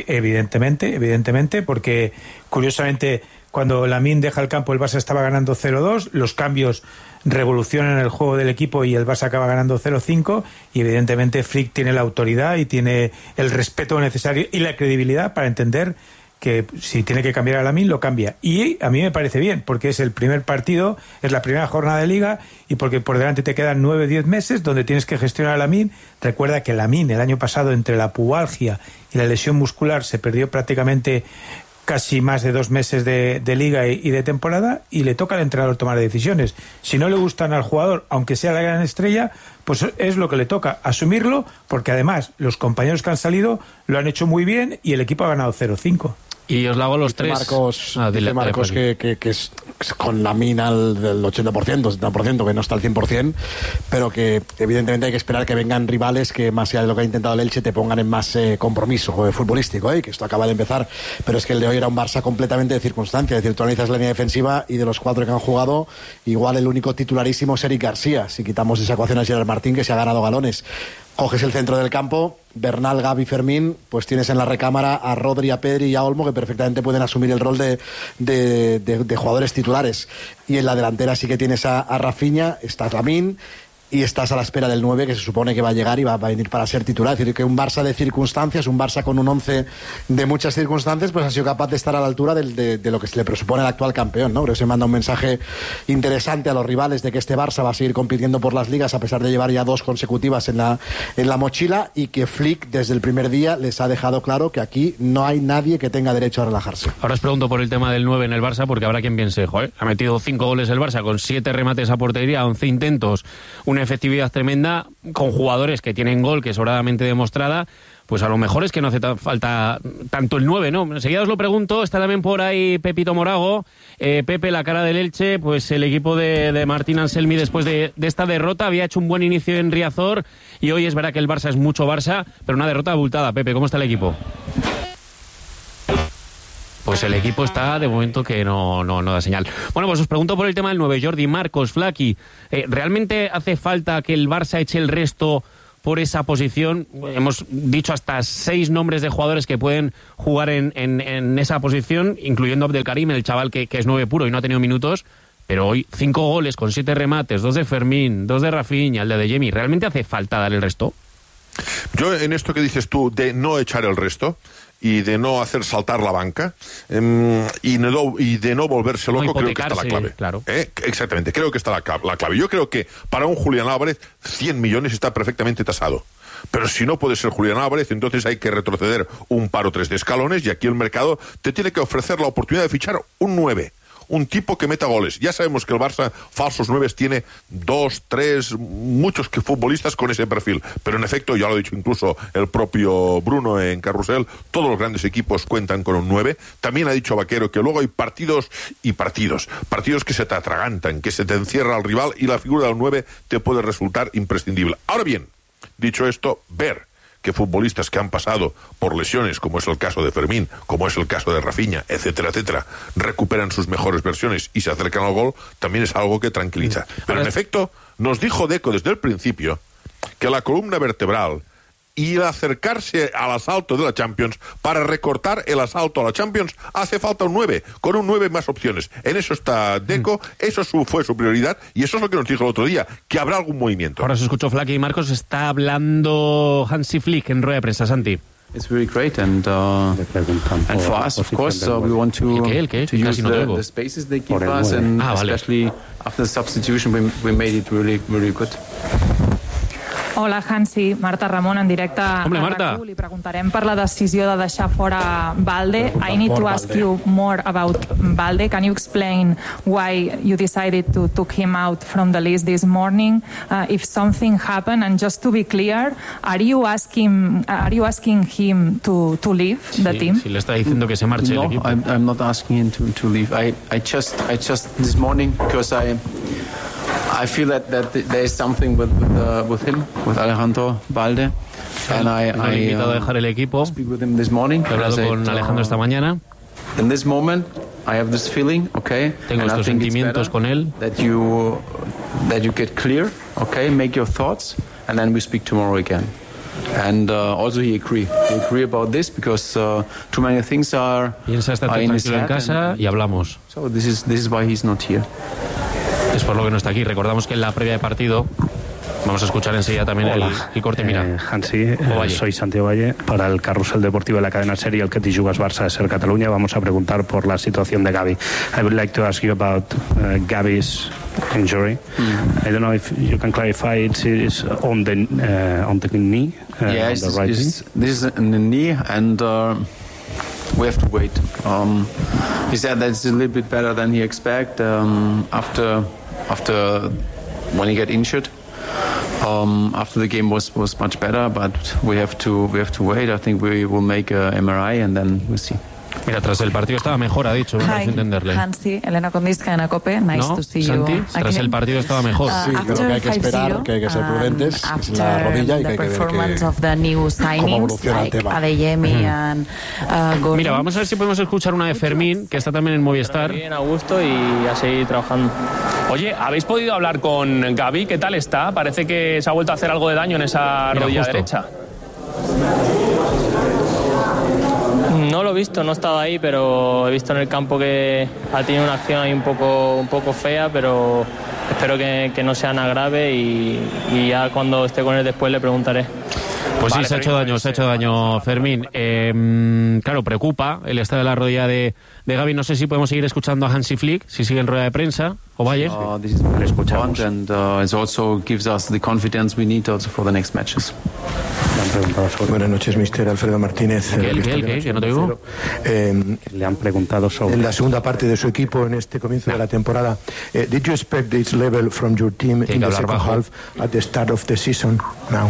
Speaker 6: Evidentemente, porque curiosamente cuando Lamine deja el campo el Barça estaba ganando 0-2, los cambios revolucionan el juego del equipo y el Barça acaba ganando 0-5, y evidentemente Flick tiene la autoridad y tiene el respeto necesario y la credibilidad para entender que si tiene que cambiar a Lamine, lo cambia. Y a mí me parece bien, porque es el primer partido, es la primera jornada de Liga, y porque por delante te quedan 9 o 10 meses donde tienes que gestionar a Lamine. Recuerda que Lamine el año pasado, entre la pubalgia y la lesión muscular, se perdió prácticamente casi más de 2 meses de Liga y de temporada, y le toca al entrenador tomar decisiones. Si no le gustan al jugador, aunque sea la gran estrella, pues es lo que le toca, asumirlo, porque además los compañeros que han salido lo han hecho muy bien y el equipo ha ganado 0-5.
Speaker 12: Y os la hago los 3.
Speaker 1: Marcos que es con la mina del 80%, 70%, que no está al 100%, pero que evidentemente hay que esperar que vengan rivales que, más allá de lo que ha intentado el Elche, te pongan en más compromiso futbolístico, que esto acaba de empezar, pero es que el de hoy era un Barça completamente de circunstancia. Es decir, tú analizas la línea defensiva y de los 4 que han jugado, igual el único titularísimo es Eric García, si quitamos esa ecuación a Gerard Martín, que se ha ganado galones. Coges el centro del campo, Bernal, Gavi, Fermín, pues tienes en la recámara a Rodri, a Pedri y a Olmo, que perfectamente pueden asumir el rol de jugadores titulares. Y en la delantera sí que tienes a Rafinha, está Lamine, y estás a la espera del 9, que se supone que va a llegar y va a venir para ser titular. Es decir, que un Barça de circunstancias, un Barça con un 11 de muchas circunstancias, pues ha sido capaz de estar a la altura de lo que se le presupone al actual campeón, ¿no? Creo que se manda un mensaje interesante a los rivales de que este Barça va a seguir compitiendo por las ligas a pesar de llevar ya 2 consecutivas en la mochila, y que Flick desde el primer día les ha dejado claro que aquí no hay nadie que tenga derecho a relajarse.
Speaker 12: Ahora os pregunto por el tema del 9 en el Barça, porque habrá quien piense, ha metido 5 goles el Barça con 7 remates a portería, 11 intentos, una efectividad tremenda con jugadores que tienen gol, que es sobradamente demostrada. Pues a lo mejor es que no hace falta tanto el 9, ¿no? Enseguida os lo pregunto, está también por ahí Pepito Morago. Pepe, la cara del Elche, pues el equipo de Martín Anselmi después de esta derrota había hecho un buen inicio en Riazor y hoy es verdad que el Barça es mucho Barça, pero una derrota abultada. Pepe, ¿cómo está el equipo? Pues el equipo está de momento que no da señal. Bueno, pues os pregunto por el tema del 9, Jordi, Marcos, Flaqui. ¿Realmente hace falta que el Barça eche el resto por esa posición? Hemos dicho hasta 6 nombres de jugadores que pueden jugar en esa posición, incluyendo Abdelkarim, el chaval que es 9 puro y no ha tenido minutos, pero hoy 5 goles con 7 remates, 2 de Fermín, 2 de Rafinha, el de Adeyemi. ¿Realmente hace falta dar el resto?
Speaker 7: Yo en esto que dices tú de no echar el resto y de no hacer saltar la banca y de no volverse loco, creo que está la clave.
Speaker 12: Claro.
Speaker 7: Exactamente, creo que está la clave. Yo creo que para un Julián Álvarez 100 millones está perfectamente tasado. Pero si no puede ser Julián Álvarez, entonces hay que retroceder un par o 3 de escalones y aquí el mercado te tiene que ofrecer la oportunidad de fichar un 9. Un tipo que meta goles. Ya sabemos que el Barça falsos 9 tiene 2, 3, muchos que futbolistas con ese perfil. Pero en efecto, ya lo ha dicho incluso el propio Bruno en Carrusel, todos los grandes equipos cuentan con un 9. También ha dicho Vaquero que luego hay partidos y partidos. Partidos que se te atragantan, que se te encierra al rival y la figura del 9 te puede resultar imprescindible. Ahora bien, dicho esto, ver que futbolistas que han pasado por lesiones, como es el caso de Fermín, como es el caso de Rafinha, etcétera, etcétera, recuperan sus mejores versiones y se acercan al gol, también es algo que tranquiliza. Pero en efecto, nos dijo Deco desde el principio que la columna vertebral y el acercarse al asalto de la Champions, para recortar el asalto a la Champions, hace falta un 9, con un 9 más opciones. En eso está Deco, eso fue su prioridad, y eso es lo que nos dijo el otro día, que habrá algún movimiento.
Speaker 12: Ahora se escuchó Flaqui y Marcos, está hablando Hansi Flick en rueda de prensa. Santi.
Speaker 11: It's very great, and for us, of course, we want to use the spaces they give us, and especially after the substitution, we made it really, really good.
Speaker 14: Hola, Hansi. Marta Ramon, en directe a RAC1. Li preguntarem per la decisió de deixar fora Balde. I need to ask you more about Balde. Can you explain why you decided to took him out from the list this morning? If something happened, and just to be clear, are you asking him to leave the team?
Speaker 12: Si le está diciendo que se marche el equipo.
Speaker 11: I'm not asking him to leave. I just this morning, because I feel that there is something with him, with Alejandro Balde, and I
Speaker 12: invitado a dejar el equipo.
Speaker 11: Speak with him this morning.
Speaker 12: He hablado con Alejandro esta mañana.
Speaker 11: In this moment, I have this feeling, okay.
Speaker 12: Tengo estos sentimientos con él.
Speaker 11: That you get clear, okay. Make your thoughts, and then we speak tomorrow again. And also he agree about this, because too many things are.
Speaker 12: Piensa estar tranquilo en casa y hablamos.
Speaker 11: So this is why he's not here.
Speaker 12: Es por lo que no está aquí. Recordamos que en la previa de partido vamos a escuchar enseguida también el corte. Mira,
Speaker 23: Hansi, soy Santiago Valle para el Carrusel Deportivo de la cadena SER y el que te jugas Barça SER Cataluña. Vamos a preguntar por la situación de Gavi. I would like to ask you about Gavi's injury. I don't know if you can clarify it is on the knee.
Speaker 11: Yes, on the right this is on the knee, and we have to wait. He said that it's a little bit better than he expect after when he got injured. After the game was much better, but we have to wait. I think we will make a MRI and then we'll see.
Speaker 12: Mira, tras el partido estaba mejor, ha dicho, me parece entenderle.
Speaker 14: Hansi, Elena Condisca en COPE, nice to see
Speaker 12: Santi,
Speaker 14: you.
Speaker 12: Tras el partido estaba mejor.
Speaker 1: Sí, creo que hay que esperar, que hay que ser prudentes, es la rodilla y que hay que ver cómo evoluciona el tema.
Speaker 12: Mira, vamos a ver si podemos escuchar una de Fermín, que está también en Movistar.
Speaker 24: Bien, a gusto y a seguir trabajando.
Speaker 25: Oye, ¿habéis podido hablar con Gavi? ¿Qué tal está? Parece que se ha vuelto a hacer algo de daño en esa rodilla derecha.
Speaker 24: No lo he visto, no he estado ahí, pero he visto en el campo que ha tenido una acción ahí un poco fea, pero espero que no sea nada grave y ya cuando esté con él después le preguntaré.
Speaker 12: Pues sí, se ha hecho daño Fermín. Claro, preocupa el estado de la rodilla de Gavi. No sé si podemos seguir escuchando a Hansi Flick, si sigue en rueda de prensa, o Valle.
Speaker 11: Le escuchamos. And it also gives us the confidence we need also for the next matches.
Speaker 3: Buenas noches, mister Alfredo Martínez.
Speaker 12: ¿Qué? ¿No te digo?
Speaker 23: Le han preguntado sobre...
Speaker 3: En la segunda parte de su equipo en este comienzo de la temporada, did you expect this level from your team in the second half at the start of the season now?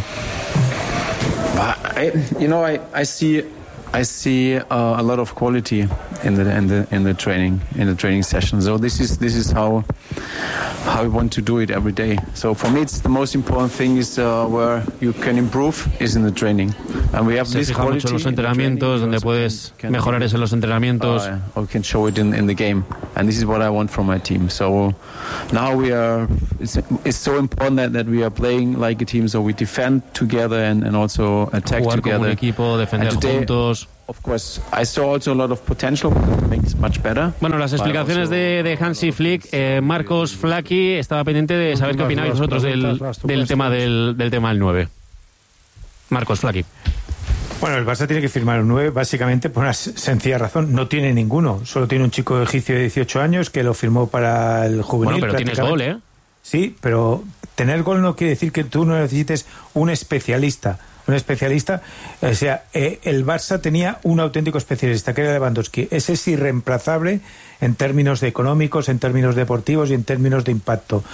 Speaker 11: I see a lot of quality in the training session. So this is how we want to do it every day. So for me, it's the most important thing is where you can improve is in the training. And we have this quality.
Speaker 12: Mucho en los entrenamientos, donde puedes mejorar es en los entrenamientos.
Speaker 11: We can show it in the game, and this is what I want from my team. So now it's so important that we are playing like a team. So we defend together and also attack
Speaker 12: jugar
Speaker 11: together.
Speaker 12: Como un equipo, defender juntos.
Speaker 11: Of course, I saw also a lot of potential to make it much better.
Speaker 12: Bueno, las explicaciones de Hansi Flick, Marcos Flaki estaba pendiente de saber qué opináis vosotros del tema del 9. Marcos Flaki.
Speaker 6: Bueno, el Barça tiene que firmar un 9 básicamente por una sencilla razón. No tiene ninguno. Solo tiene un chico egipcio de 18 años que lo firmó para el juvenil.
Speaker 12: Bueno, pero tienes gol, ¿eh?
Speaker 6: Sí, pero tener gol no quiere decir que tú no necesites un especialista. O sea, el Barça tenía un auténtico especialista, que era Lewandowski. Ese es irreemplazable en términos económicos, en términos deportivos y en términos de impacto.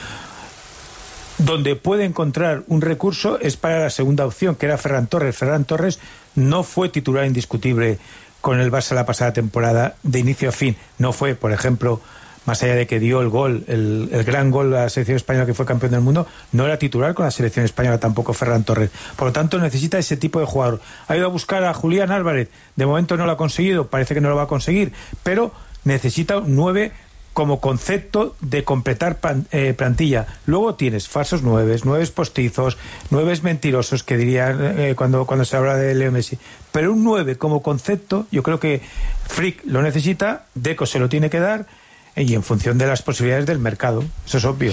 Speaker 6: Donde puede encontrar un recurso es para la segunda opción, que era Ferran Torres. Ferran Torres no fue titular indiscutible con el Barça la pasada temporada de inicio a fin. No fue, por ejemplo, más allá de que dio el gol, el gran gol a la selección española, que fue campeón del mundo, no era titular con la selección española tampoco Ferran Torres. Por lo tanto, necesita ese tipo de jugador. Ha ido a buscar a Julián Álvarez, de momento no lo ha conseguido, parece que no lo va a conseguir, pero necesita un 9 como concepto de completar plantilla. Luego tienes falsos 9 postizos, 9 mentirosos, que dirían cuando se habla de Leo Messi. Pero un 9 como concepto, yo creo que Flick lo necesita, Deco se lo tiene que dar, y en función de las posibilidades del mercado. Eso es obvio.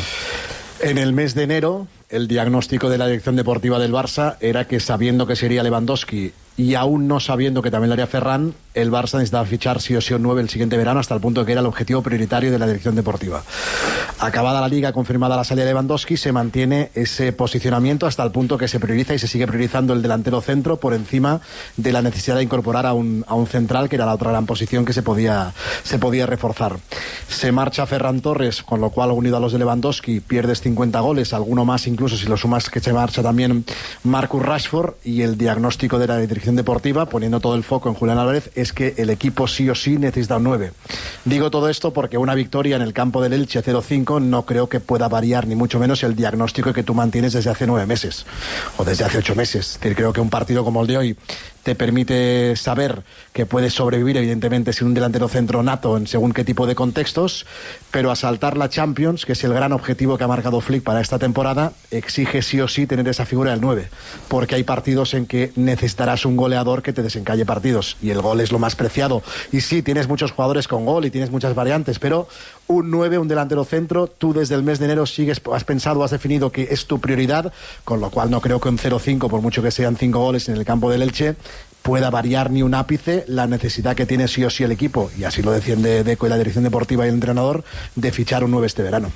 Speaker 1: En el mes de enero, el diagnóstico de la dirección deportiva del Barça era que, sabiendo que sería Lewandowski y aún no sabiendo que también lo haría Ferran, el Barça necesitaba fichar sí o sí un 9 el siguiente verano, hasta el punto que era el objetivo prioritario de la dirección deportiva. Acabada la Liga, confirmada la salida de Lewandowski, se mantiene ese posicionamiento hasta el punto que se prioriza y se sigue priorizando el delantero centro por encima de la necesidad de incorporar a un central, que era la otra gran posición que se podía reforzar. Se marcha Ferran Torres, con lo cual, unido a los de Lewandowski, pierdes 50 goles, alguno más incluso si lo sumas, que se marcha también Marcus Rashford, y el diagnóstico de la dirección deportiva, poniendo todo el foco en Julián Álvarez, es que el equipo sí o sí necesita un 9. Digo todo esto porque una victoria en el campo del Elche 0-5 no creo que pueda variar ni mucho menos el diagnóstico que tú mantienes desde hace 9 meses o desde hace 8 meses. Es decir, creo que un partido como el de hoy te permite saber que puedes sobrevivir, evidentemente, sin un delantero centro nato en según qué tipo de contextos, pero asaltar la Champions, que es el gran objetivo que ha marcado Flick para esta temporada, exige sí o sí tener esa figura del 9, porque hay partidos en que necesitarás un goleador que te desencalle partidos, y el gol es lo más preciado. Y sí, tienes muchos jugadores con gol y tienes muchas variantes, pero un 9, un delantero centro, tú desde el mes de enero has pensado, has definido que es tu prioridad, con lo cual no creo que un 0-5, por mucho que sean 5 goles en el campo del Elche, pueda variar ni un ápice la necesidad que tiene sí o sí el equipo, y así lo defiende Deco y la dirección deportiva y el entrenador, de fichar un 9 este verano.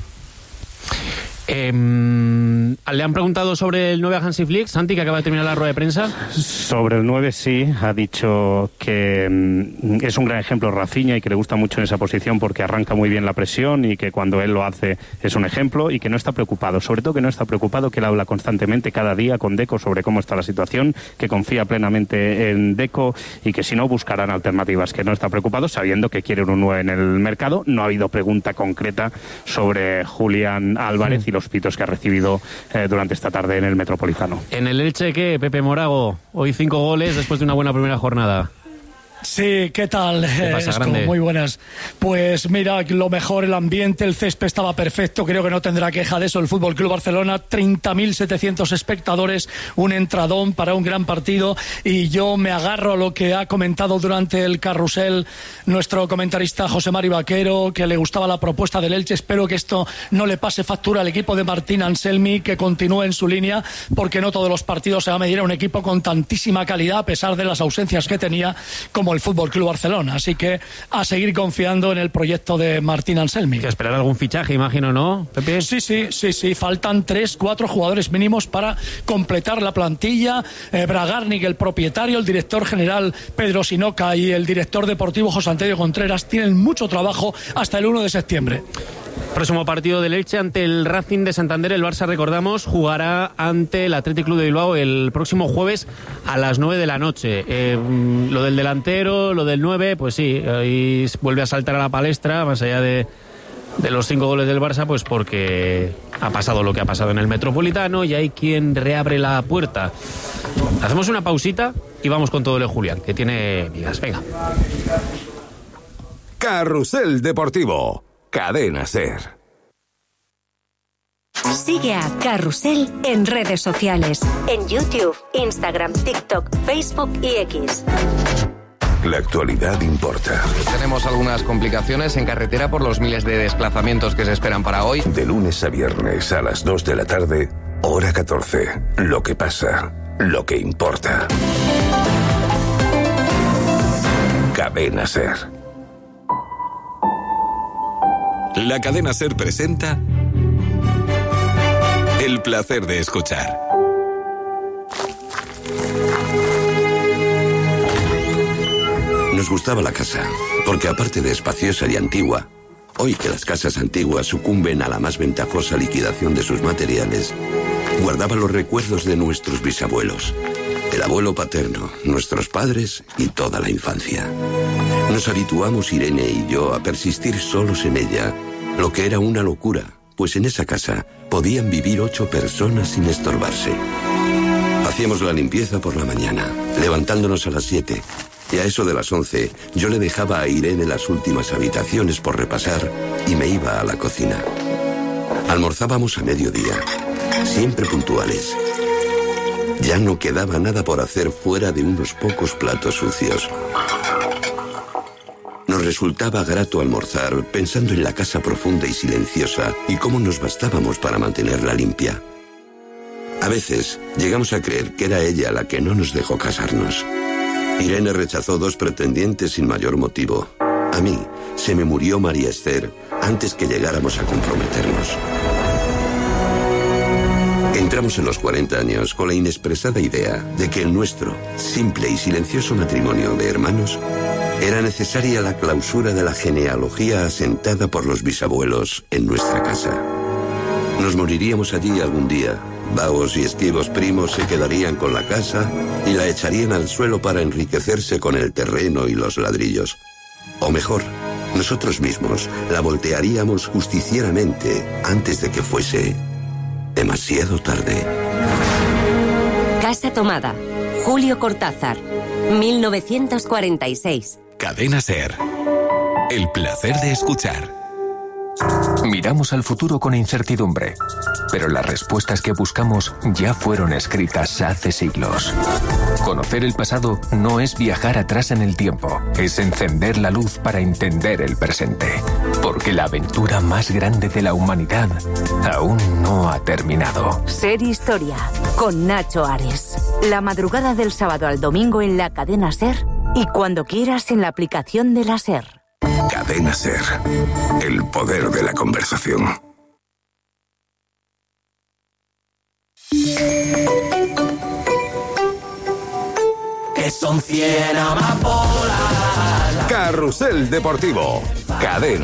Speaker 12: Le han preguntado sobre el 9 a Hansi Flick, Santi, que acaba de terminar la rueda de prensa.
Speaker 23: Sobre el 9 sí, ha dicho que es un gran ejemplo Rafinha y que le gusta mucho en esa posición porque arranca muy bien la presión y que cuando él lo hace es un ejemplo, y que no está preocupado, sobre todo que no está preocupado, que él habla constantemente cada día con Deco sobre cómo está la situación, que confía plenamente en Deco y que si no buscarán alternativas, que no está preocupado sabiendo que quiere un 9 en el mercado. No ha habido pregunta concreta sobre Julián Álvarez y los pitos que ha recibido durante esta tarde en el Metropolitano.
Speaker 12: En el Elche, ¿qué? Pepe Morago, hoy 5 goles después de una buena primera jornada.
Speaker 13: Sí, ¿qué tal? Muy buenas. Pues mira, lo mejor, el ambiente, el césped estaba perfecto, creo que no tendrá queja de eso el Fútbol Club Barcelona, 30.700 espectadores, un entradón para un gran partido, y yo me agarro a lo que ha comentado durante el carrusel nuestro comentarista José Mari Vaquero, que le gustaba la propuesta del Elche. Espero que esto no le pase factura al equipo de Martín Anselmi, que continúe en su línea, porque no todos los partidos se va a medir a un equipo con tantísima calidad, a pesar de las ausencias que tenía, como el Fútbol Club Barcelona. Así que a seguir confiando en el proyecto de Martín Anselmi.
Speaker 12: Que esperar algún fichaje, imagino, ¿no, Pepe?
Speaker 13: Sí. Faltan 3-4 jugadores mínimos para completar la plantilla. Bragarnik, el propietario, el director general Pedro Sinoca y el director deportivo José Antonio Contreras tienen mucho trabajo hasta el 1 de septiembre.
Speaker 12: Próximo partido del Elche ante el Racing de Santander. El Barça, recordamos, jugará ante el Athletic Club de Bilbao el próximo jueves a las 9 de la noche. Lo del delantero, lo del 9, pues sí, ahí vuelve a saltar a la palestra, más allá de los 5 goles del Barça, pues porque ha pasado lo que ha pasado en el Metropolitano y hay quien reabre la puerta. Hacemos una pausita y vamos con todo lo de Julián, que tiene vidas. Venga.
Speaker 15: Carrusel Deportivo. Cadena SER.
Speaker 16: Sigue a Carrusel en redes sociales, en YouTube, Instagram, TikTok, Facebook y X.
Speaker 15: La actualidad importa.
Speaker 17: Tenemos algunas complicaciones en carretera por los miles de desplazamientos que se esperan para hoy.
Speaker 15: De lunes a viernes a las 2 de la tarde, hora 14. Lo que pasa, lo que importa. Cadena SER. La cadena SER presenta El placer de escuchar. Nos gustaba la casa, porque aparte de espaciosa y antigua, hoy que las casas antiguas sucumben a la más ventajosa liquidación de sus materiales, guardaba los recuerdos de nuestros bisabuelos, el abuelo paterno, nuestros padres y toda la infancia. Nos habituamos, Irene y yo, a persistir solos en ella, lo que era una locura, pues en esa casa podían vivir 8 personas sin estorbarse. Hacíamos la limpieza por la mañana, levantándonos a las 7, y a eso de las 11 yo le dejaba a Irene las últimas habitaciones por repasar y me iba a la cocina. Almorzábamos a mediodía, siempre puntuales. Ya no quedaba nada por hacer fuera de unos pocos platos sucios. Nos resultaba grato almorzar pensando en la casa profunda y silenciosa y cómo nos bastábamos para mantenerla limpia. A veces llegamos a creer que era ella la que no nos dejó casarnos. Irene rechazó 2 pretendientes sin mayor motivo. A mí se me murió María Esther antes que llegáramos a comprometernos. Entramos en los 40 años con la inexpresada idea de que el nuestro, simple y silencioso matrimonio de hermanos, era necesaria la clausura de la genealogía asentada por los bisabuelos en nuestra casa. Nos moriríamos allí algún día. Vagos y esquivos primos se quedarían con la casa y la echarían al suelo para enriquecerse con el terreno y los ladrillos. O mejor, nosotros mismos la voltearíamos justicieramente antes de que fuese demasiado tarde.
Speaker 16: Casa tomada. Julio Cortázar, 1946.
Speaker 15: Cadena SER. El placer de escuchar. Miramos al futuro con incertidumbre, pero las respuestas que buscamos ya fueron escritas hace siglos. Conocer el pasado no es viajar atrás en el tiempo, es encender la luz para entender el presente, porque la aventura más grande de la humanidad aún no ha terminado.
Speaker 16: SER Historia, con Nacho Ares. La madrugada del sábado al domingo en la cadena SER y cuando quieras en la aplicación de la SER.
Speaker 15: Cadena SER. El poder de la conversación.
Speaker 18: Que son 100 amapolas.
Speaker 15: Carrusel Deportivo. Cadena